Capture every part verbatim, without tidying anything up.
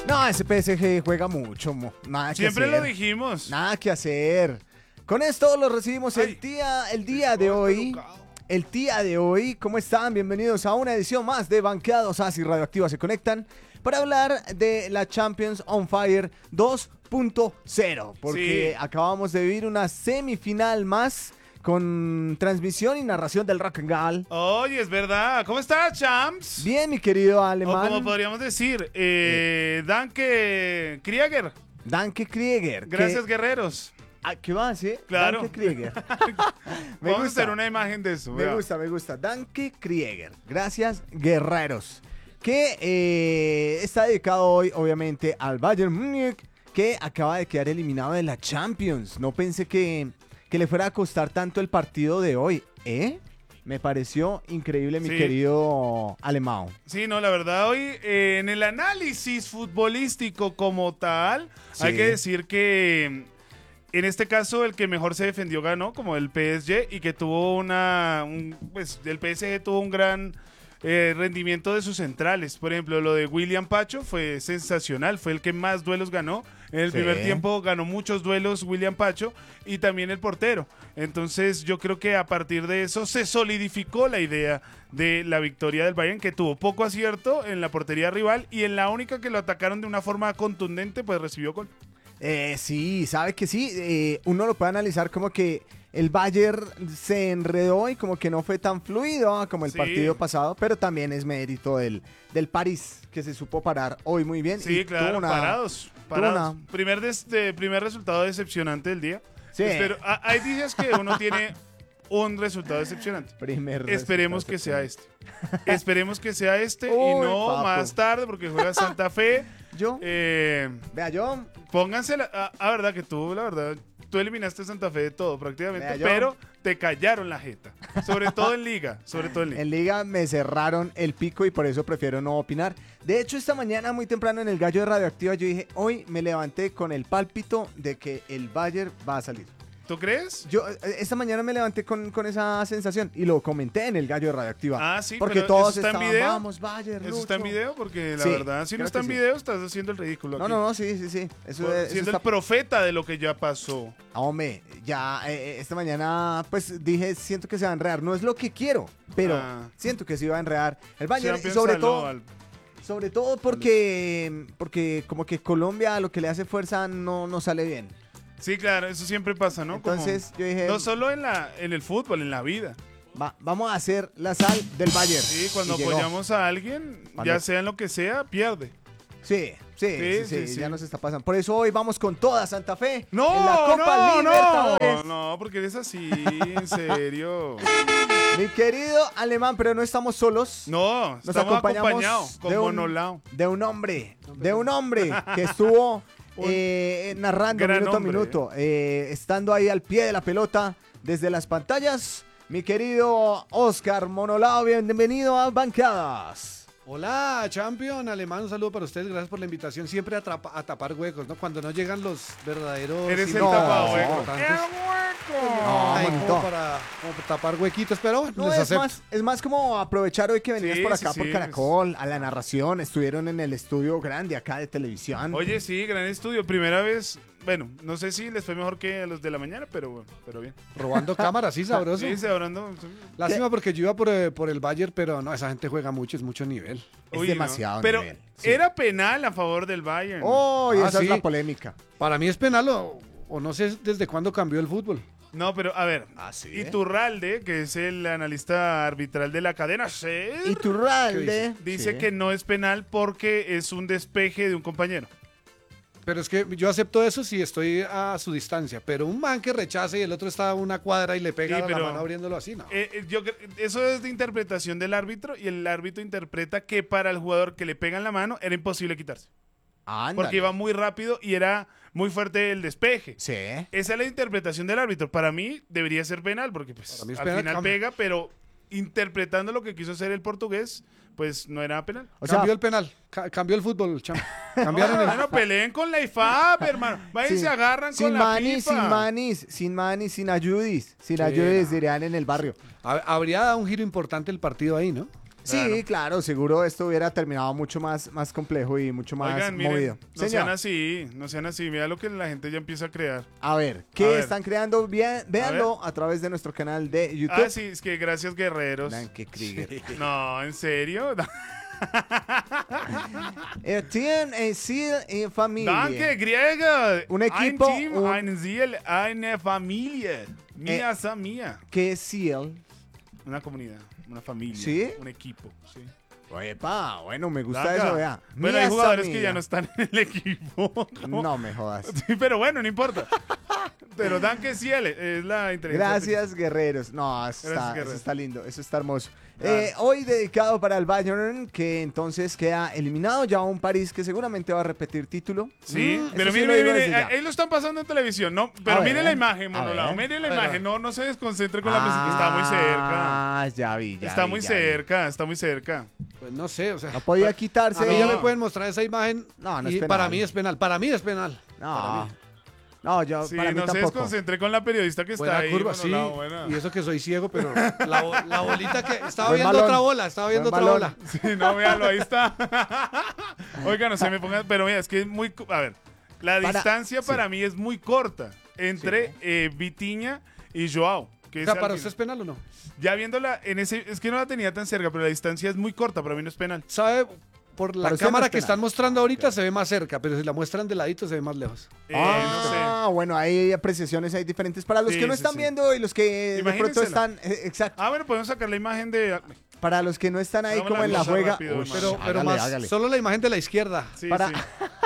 No, ese P S G juega mucho, mo. Nada que Siempre hacer. lo dijimos. Nada que hacer. Con esto lo recibimos Ay, el día, el día de hoy. El día de hoy, ¿cómo están? Bienvenidos a una edición más de Banqueados Así Radioactiva se conectan para hablar de la Champions On Fire dos punto cero. Porque Sí. acabamos de vivir una semifinal más con transmisión y narración del rock and roll. Oye, es verdad. ¿Cómo está, champs? Bien, mi querido O alemán. como podríamos decir, eh, Danke Krieger. Danke Krieger. Gracias, que- guerreros. Ah, ¿qué más, eh? Claro. Danke Krieger. Me Vamos a gusta. hacer una imagen de eso. Me vea. gusta, me gusta. Danke Krieger. Gracias, guerreros. Que eh, está dedicado hoy, obviamente, al Bayern Múnich, que acaba de quedar eliminado de la Champions. No pensé que, que le fuera a costar tanto el partido de hoy, ¿eh? Me pareció increíble, mi Sí. querido Alemão. Sí, no, la verdad, hoy eh, en el análisis futbolístico como tal, Sí. hay que decir que mm, en este caso el que mejor se defendió ganó, como el P S G, y que tuvo una, un- pues el P S G tuvo un gran eh, rendimiento de sus centrales. Por ejemplo, lo de William Pacho fue sensacional, fue el que más duelos ganó. En el Sí. primer tiempo ganó muchos duelos William Pacho y también el portero. Entonces yo creo que a partir de eso se solidificó la idea de la victoria del Bayern, que tuvo poco acierto en la portería rival y en la única que lo atacaron de una forma contundente, pues recibió gol. Eh, sí, sabe que sí. eh, uno lo puede analizar como que el Bayern se enredó y como que no fue tan fluido ah, como el Sí. partido pasado, pero también es mérito del, del París, que se supo parar hoy muy bien. Sí, y claro, tuvo una- parados. tuvo parados. una- Primer, des- de- primer resultado decepcionante del día. Sí. Pero a- hay días que uno tiene un resultado decepcionante. Primer Esperemos que sea este. Esperemos que sea este y Uy, no papo. más tarde porque juega Santa Fe. Yo, Eh, vea yo, pónganse la, a, a verdad que tú, la verdad, tú eliminaste a Santa Fe de todo prácticamente, Vea yo. pero te callaron la jeta. Sobre todo en liga, sobre todo en liga. en Liga me cerraron el pico y por eso prefiero no opinar. De hecho, esta mañana muy temprano en el Gallo de Radioactiva yo dije, hoy me levanté con el pálpito de que el Bayern va a salir. ¿Tú crees? Yo eh, esta mañana me levanté con, con esa sensación y lo comenté en el Gallo de Radioactiva. Ah, sí, porque pero todos ¿eso está en estaban, video? vamos, Bayern, ¿Eso está en Lucho". video? Porque la Sí, verdad, si no creo está que en sí. video, estás haciendo el ridículo No, aquí. no, no, sí, sí, sí. Eso, Por- eso siendo está... el profeta de lo que ya pasó. Ah, hombre, ya eh, eh, esta mañana pues dije, siento que se va a enredar. No es lo que quiero, pero Ah. siento que se va a enredar el Bayern. Y Champions sobre saló todo, al- sobre todo porque, porque como que Colombia lo que le hace fuerza no, no sale bien. Sí, claro, eso siempre pasa, ¿no? Como- Entonces yo dije, no solo en, la, en el fútbol, en la vida. va- vamos a hacer la sal del Bayern. Sí, cuando Y llegó. apoyamos a alguien, Cuando- ya sea en lo que sea, pierde. Sí, sí, sí, Sí, sí, sí, ya sí. nos está pasando. Por eso hoy vamos con toda Santa Fe No, en la Copa no, Libertadores. no, no, porque eres así, en serio. Mi querido alemán, pero no estamos solos. No, Nos estamos acompañamos acompañados con de un- Monolao. De un hombre, de un hombre que estuvo Un eh, narrando gran minuto a hombre. minuto, eh, estando ahí al pie de la pelota desde las pantallas. Mi querido Oscar Monolao, bienvenido a Bancadas. Hola, Champion, alemán, un saludo para ustedes, gracias por la invitación. Siempre a, trapa- a tapar huecos, ¿no? Cuando no llegan los verdaderos... Eres el no, tapahueco. importantes. ¡El hueco! No, Ay, manito. como para, como para tapar huequitos, pero bueno, No, les es acepto. más, es más como aprovechar hoy que venías Sí, por sí, acá por sí. Caracol, a la narración, estuvieron en el estudio grande acá de televisión. Oye, sí, gran estudio. Primera vez, bueno, no sé si les fue mejor que a los de la mañana, pero, pero bien. Robando cámaras, sí, sabroso. Sí, se hablando. Lástima porque yo iba por, eh, por el Bayern, pero no, esa gente juega mucho, es mucho nivel. Es Uy, demasiado no. Pero nivel, sí. era penal a favor del Bayern. Oh, y Ah, esa sí. es la polémica. Para mí es penal o, o no sé desde cuándo cambió el fútbol. No, pero a ver. Ah, sí. Iturralde, que es el analista arbitral de la cadena SER, Iturralde. dice Sí. que no es penal porque es un despeje de un compañero. Pero es que yo acepto eso si estoy a su distancia, pero un man que rechace y el otro está a una cuadra y le pega Sí, la pero- mano abriéndolo así, no. Eh, eh, yo, cre- eso es de interpretación del árbitro y el árbitro interpreta que para el jugador que le pegan la mano era imposible quitarse. Ándale. Porque iba muy rápido y era muy fuerte el despeje. Sí. Esa es la interpretación del árbitro. Para mí debería ser penal porque pues, Para mí es al penal, final cam- pega, pero interpretando lo que quiso hacer el portugués, pues no era penal. O sea, cambió el penal, ca- cambió el fútbol, cham. Cambiaron el... Bueno, peleen con la I F A P, hermano. Vayan y sin- se agarran sin con la manis, FIFA. sin manis, sin manis, sin ayudis. Sin Sí, ayudis, no. dirían en el barrio. Ha- Habría dado un giro importante el partido ahí, ¿no? Sí, Claro. claro, seguro esto hubiera terminado mucho más, más complejo y mucho más Oigan, miren, movido. no Señor, sean así, no sean así. Mira lo que la gente ya empieza a crear. a ver, ¿qué A ver. están creando? Bien, véanlo a, través de nuestro canal de YouTube. Ah, sí, es que gracias, guerreros. Danke Krieger. No, ¿en serio? Er tiene ein Ziel en familia. Danke, Grieger. Un equipo, Ein Team, un- ein Ziel, eine Familie. Mia sa mia. ¿Qué es Ziel? Una comunidad, una familia. ¿Sí? Un equipo, sí. Epa, bueno, me gusta Danke. eso, vea. Bueno, Mía hay jugadores que Samia. ya no están en el equipo. ¿Cómo? No me jodas. Sí, pero bueno, no importa. Pero Danke Ciel es la inteligencia. Gracias, guerreros. No, eso Gracias, está, eso guerreros. está lindo, eso está hermoso. Claro. Eh, hoy dedicado para el Bayern, que entonces queda eliminado ya un París que seguramente va a repetir título. Sí, Mm, pero eso sí mire, lo mire, digo mire, desde ya. ahí lo están pasando en televisión, ¿no? Pero A mire ver, la imagen, a Monolao, ver. mire la Bueno. imagen, no, no se desconcentre con la música, está muy cerca. Ah, ya vi, ya Está vi, muy ya vi. cerca, está muy cerca. Pues no sé, o sea. No podía quitarse. A mí ya No. me pueden mostrar esa imagen. No, no y es penal. para mí es penal. Para mí es penal. No, no, yo Sí, para mí no se tampoco. desconcentre con la periodista que está Buena ahí. curva, sí. Monolao, buena. Y eso que soy ciego, pero la, bo- la bolita que. Estaba Buen viendo balón. otra bola, estaba viendo Buen otra balón. bola. Sí, no, véalo, ahí está. Oiga, no se me pongan, pero mira, es que es muy, co- a ver, la Para- distancia sí. para mí es muy corta entre eh, Vitinha y Joao. Que O es sea, al ¿para final. usted es penal o no? Ya viéndola en ese, es que no la tenía tan cerca, pero la distancia es muy corta, para mí no es penal. ¿Sabe? Por la Para usted no cámara es que penal. están mostrando ahorita se ve más cerca, pero si la muestran de ladito se ve más lejos. Eh, Ah, no sé. bueno, hay apreciaciones ahí diferentes para los Sí, que no sí, están sí. viendo y los que de pronto Imagínensela. están, eh, exacto, Ah, bueno, podemos sacar la imagen de. para los que no están ahí Hagamos como la en la cosa juega. rápido, Uy, Pero, pero hágale, más, hágale. solo la imagen de la izquierda. Sí, Para- sí.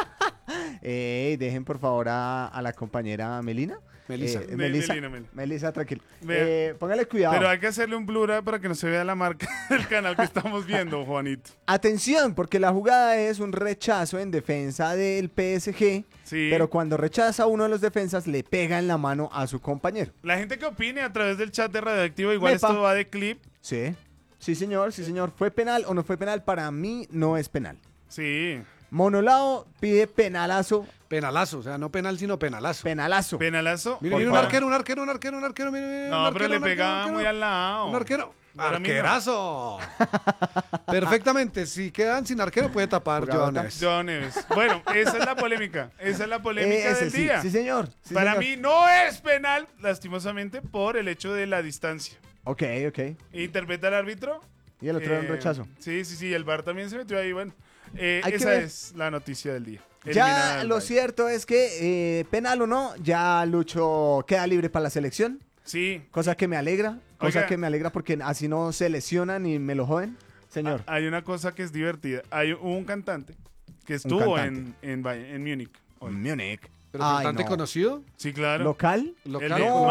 Ey, dejen por favor a, a la compañera Melina. Melissa. Eh, Mel- Melissa, Melina, Mel- Melissa, tranquilo. Vea. Eh, póngale cuidado. Pero hay que hacerle un blur para que no se vea la marca del canal que estamos viendo, Juanito. Atención, porque la jugada es un rechazo en defensa del P S G, Sí. pero cuando rechaza uno de los defensas le pega en la mano a su compañero. La gente que opine a través del chat de Radioactivo, igual Mepa. esto va de clip. Sí. Sí, señor, sí, señor. ¿Fue penal o no fue penal? Para mí no es penal. Sí. Monolao pide penalazo, Penalazo, o sea, no penal, sino penalazo. penalazo. Penalazo. Mire, Por mire, un favor. arquero, un arquero, un arquero, un arquero, mire, mire, No, un pero arquero, le un arquero, pega un arquero. muy al lado. Un arquero. Ahora mismo. ¡Arquerazo! Perfectamente. Si quedan sin arquero, puede tapar Jugada Joao tan- Neves. Joao Neves. Bueno, esa es la polémica. Esa es la polémica Eh, ese del sí, día. sí, señor. sí, Para señor. mí no es penal, lastimosamente, por el hecho de la distancia. Ok, ok. ¿Interpreta el árbitro? Y el otro era un Eh, rechazo. Sí, sí, sí. El V A R también se metió ahí. Bueno, eh, Hay que esa ver. es la noticia del día. Ya Eliminada del lo Bayern. cierto es que, eh, penal o no, ya Lucho queda libre para la selección. Sí. Cosa que me alegra. Cosa Oiga. que me alegra porque así no se lesionan y me lo joden. Señor. Ah, hay una cosa que es divertida. Hay un cantante que estuvo en, en, Bayern- en Múnich. hoy. Múnich. ¿Pero Ay, cantante no. conocido? Sí, claro. ¿Local? El Local. de No,